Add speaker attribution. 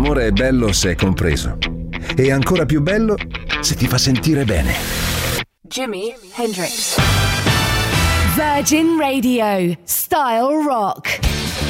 Speaker 1: L'amore è bello se è compreso. E ancora più bello se ti fa sentire bene.
Speaker 2: Jimi Hendrix. Virgin Radio. Style Rock.